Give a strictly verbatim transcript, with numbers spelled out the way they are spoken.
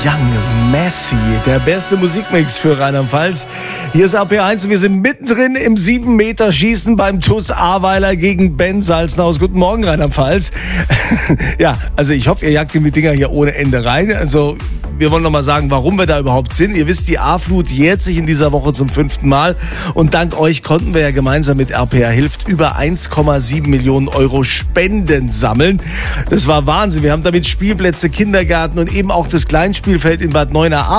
Young Messi, der beste Musikmix für Rheinland-Pfalz. Hier ist A P eins und wir sind mittendrin im sieben Meter Schießen beim T U S Ahrweiler gegen Ben Salzenhaus. Guten Morgen, Rheinland-Pfalz. Ja, also ich hoffe, ihr jagt die Dinger hier ohne Ende rein. Also wir wollen noch mal sagen, warum wir da überhaupt sind. Ihr wisst, die A-Flut jährt sich in dieser Woche zum fünften Mal. Und dank euch konnten wir ja gemeinsam mit R P R Hilft über eins Komma sieben Millionen Euro Spenden sammeln. Das war Wahnsinn. Wir haben damit Spielplätze, Kindergärten und eben auch das Kleinspielfeld in Bad Neuenahr